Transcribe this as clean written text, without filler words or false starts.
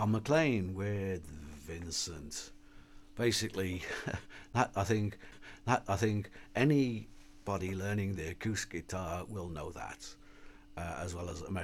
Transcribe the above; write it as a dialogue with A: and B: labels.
A: John McClane with Vincent. Basically, that I think anybody learning the acoustic guitar will know that, as well as